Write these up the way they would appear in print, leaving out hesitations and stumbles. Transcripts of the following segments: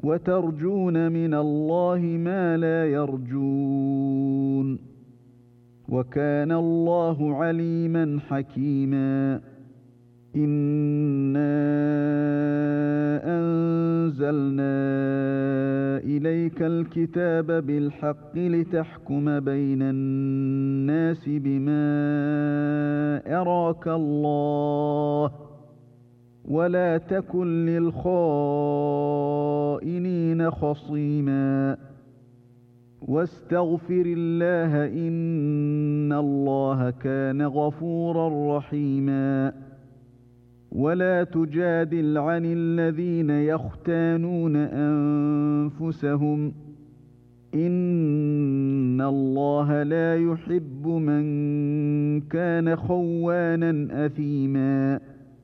وترجون من الله ما لا يرجون، وكان الله عليما حكيما. إنا أنزلنا إليك الكتاب بالحق لتحكم بين الناس بما أراك الله، ولا تكن للخائنين خصيما، واستغفر الله إن الله كان غفورا رحيما. ولا تجادل عن الذين يختانون أنفسهم، إن الله لا يحب من كان خوانا أثيما.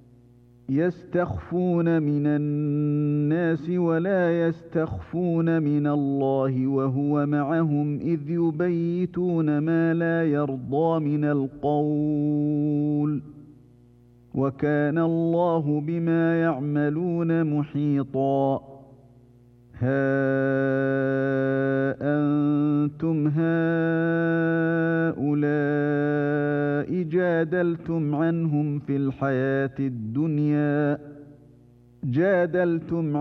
يستخفون من الناس ولا يستخفون من الله وهو معهم إذ يبيتون ما لا يرضى من القول، وكان الله بما يعملون محيطا. ها أنتم هؤلاء جادلتم عنهم في الحياة الدنيا